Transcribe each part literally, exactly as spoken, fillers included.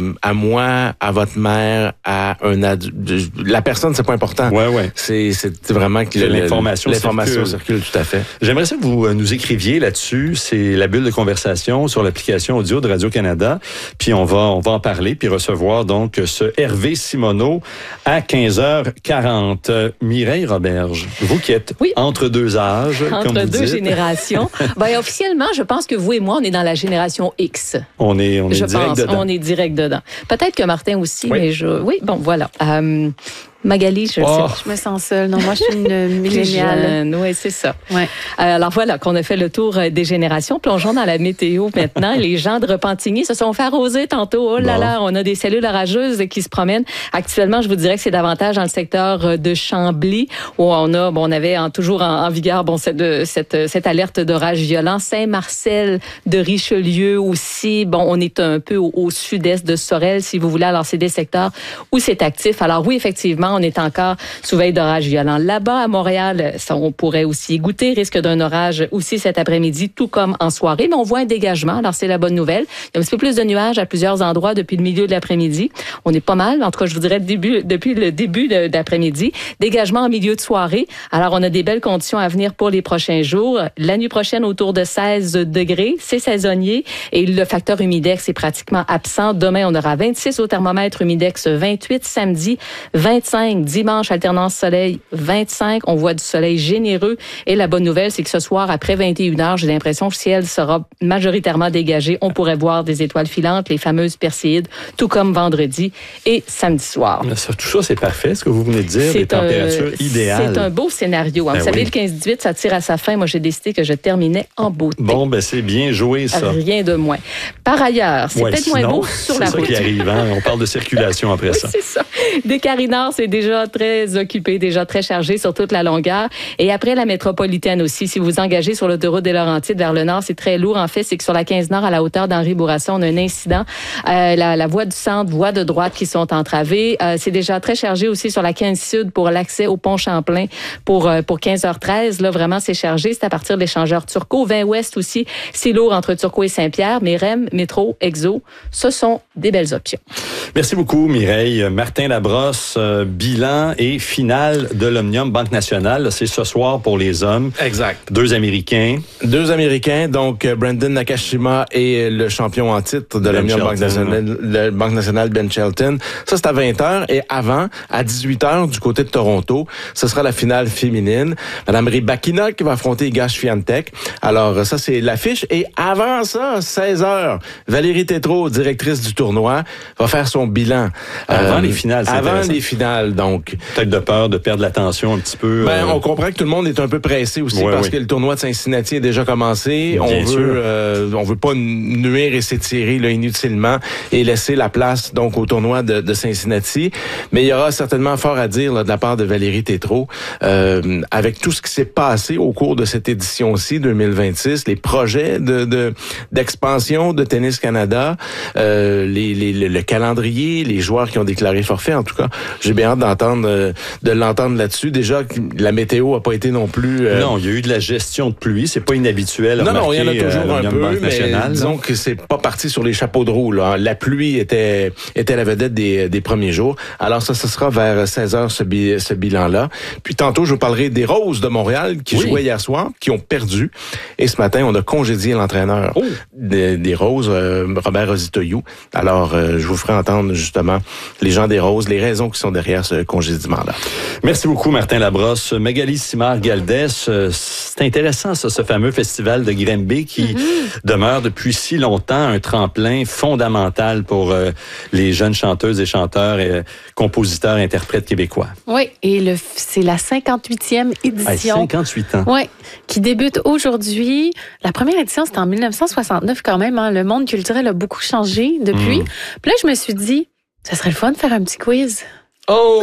euh, à moi, à votre mère, à un adulte. La personne, c'est pas important. Ouais, ouais. C'est, c'est vraiment que, que l'information, l'information circule. circule, tout à fait. J'aimerais ça que vous nous écriviez là-dessus. C'est la bulle de conversation sur l'application audio de Radio-Canada. Puis on va, on va en parler, puis recevoir donc ce Hervé Simoneau à quinze heures quarante. Mireille Roberge, vous qui êtes oui. entre deux âges, entre comme vous deux dites. générations. Ben, officiellement, je pense que vous et moi, on est dans la génération X. On est, on est je direct pense, dedans. On est direct dedans. Peut-être que Martin aussi, oui. mais je... Oui, bon, voilà. Euh, Magali, je oh. sais. Je me sens seule. Non, moi, je suis une milléniale. Oui, c'est ça. Ouais. Alors voilà, qu'on a fait le tour des générations. Plongeons dans la météo maintenant. Les gens de Repentigny se sont fait arroser tantôt. Oh là bon. là, on a des cellules orageuses qui se promènent. Actuellement, je vous dirais que c'est davantage dans le secteur de Chambly où on a, bon, on avait en, toujours en, en vigueur bon cette, cette, cette alerte d'orage violent. Saint-Marcel de Richelieu aussi. Bon, on est un peu au, au sud-est de Sorel, si vous voulez. Alors, c'est des secteurs où c'est actif. Alors oui, effectivement, on est encore sous veille d'orage violent. Là-bas, à Montréal, ça, on pourrait aussi y goûter. Risque d'un orage aussi cet après-midi, tout comme en soirée. Mais on voit un dégagement. Alors, c'est la bonne nouvelle. Il y a un petit peu plus de nuages à plusieurs endroits depuis le milieu de l'après-midi. On est pas mal. En tout cas, je vous dirais début, depuis le début de, d'après-midi. Dégagement en milieu de soirée. Alors, on a des belles conditions à venir pour les prochains jours. La nuit prochaine, autour de seize degrés. C'est saisonnier. Et le facteur humidex est pratiquement absent. Demain, on aura vingt-six au thermomètre, humidex vingt-huit. Samedi, vingt-cinq. Dimanche, alternance soleil, vingt-cinq. On voit du soleil généreux. Et la bonne nouvelle, c'est que ce soir, après vingt et une heures, j'ai l'impression que le ciel sera majoritairement dégagé. On pourrait voir des étoiles filantes, les fameuses perséides, tout comme vendredi et samedi soir. Ça, tout ça, c'est parfait, ce que vous venez de dire, c'est des températures un, idéales. C'est un beau scénario. Hein. Ben vous savez, oui. le quinze dix-huit, ça tire à sa fin. Moi, j'ai décidé que je terminais en beauté. Bon, ben c'est bien joué, ça. Rien de moins. Par ailleurs, c'est ouais, peut-être sinon, moins beau sur la route. C'est ça qui arrive, hein? On parle de circulation après oui, ça. c'est ça. Des Carinards, c'est déjà très occupé, déjà très chargé sur toute la longueur. Et après la métropolitaine aussi, si vous vous engagez sur l'autoroute des Laurentides vers le nord, c'est très lourd. En fait, c'est que sur la quinze nord, à la hauteur d'Henri Bourassa, on a un incident. Euh, la, la voie du centre, voie de droite qui sont entravées. Euh, c'est déjà très chargé aussi sur la quinze sud pour l'accès au pont Champlain pour, euh, pour quinze heures treize. Là, vraiment, c'est chargé. C'est à partir de l'échangeur Turcot. vingt ouest aussi, c'est lourd entre Turcot et Saint-Pierre. Mais R E M, métro, Exo, ce sont des belles options. Merci beaucoup, Mireille. Martin Labrosse, euh, bilan et finale de l'Omnium Banque Nationale. C'est ce soir pour les hommes. Exact. Deux Américains. Deux Américains, donc Brandon Nakashima et le champion en titre de Ben l'Omnium Banque Nationale, le Banque Nationale, Ben Shelton. Ça, c'est à vingt heures. Et avant, à dix-huit heures, du côté de Toronto, ce sera la finale féminine. Madame Rybakina qui va affronter Iga Swiatek. Alors, ça, c'est l'affiche. Et avant ça, seize heures, Valérie Tétrault, directrice du tournoi, va faire son bilan. Avant euh, les finales, c'est Avant les finales, donc. Peut-être de peur de perdre l'attention un petit peu. Ben, euh... on comprend que tout le monde est un peu pressé aussi ouais, parce oui. que le tournoi de Cincinnati est déjà commencé. Bien on sûr. veut, euh, on veut pas nuire et s'étirer là, inutilement et laisser la place donc au tournoi de, de Cincinnati. Mais il y aura certainement fort à dire là, de la part de Valérie Tétrault euh, avec tout ce qui s'est passé au cours de cette édition-ci deux mille vingt-six, les projets de, de d'expansion de Tennis Canada, euh, les, les, le, le calendrier, les joueurs qui ont déclaré forfait. En tout cas, j'ai bien hâte d'entendre euh, de l'entendre là-dessus. Déjà, la météo a pas été non plus. Euh... Non, il y a eu de la gestion de pluie. C'est pas inhabituel. Non, non, il y en a toujours euh, un peu, mais nationale, disons là. que c'est pas parti sur les chapeaux de roue. Là. La pluie était était la vedette des, des premiers jours. Alors ça, ce sera vers seize heures ce, bi, ce bilan-là. Puis tantôt, je vous parlerai des Roses de Montréal qui oui. jouaient hier soir, qui ont perdu. Et ce matin, on a congédié l'entraîneur oh. des, des Roses, euh, Robert Rositoyou. Alors, euh, je vous ferai entendre justement les gens des Roses, les raisons qui sont derrière ce congédiement-là. Merci beaucoup, Martin Labrosse. Magali Simard-Galdès, c'est intéressant, ça, ce fameux festival de Granby qui mm-hmm. demeure depuis si longtemps un tremplin fondamental pour euh, les jeunes chanteuses et chanteurs et euh, compositeurs, interprètes québécois. Oui, et le, c'est la cinquante-huitième édition. Hey, cinquante-huit ans. Oui, qui débute aujourd'hui. La première édition, c'était en dix-neuf cent soixante-neuf quand même. Hein. Le monde culturel a beaucoup changé depuis. Mm. Puis là, je me suis dit, ça serait le fun de faire un petit quiz. Oh!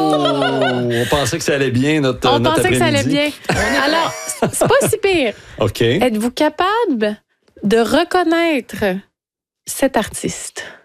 On pensait que ça allait bien, notre On notre pensait que ça allait bien. Alors, c'est pas si pire. OK. Êtes-vous capable de reconnaître cet artiste?